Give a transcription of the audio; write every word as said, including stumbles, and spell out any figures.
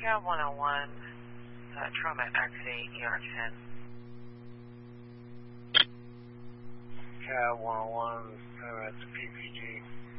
Cab one oh one, uh, trauma accident, E R ten. Cab one oh one, uh, that's a P P G.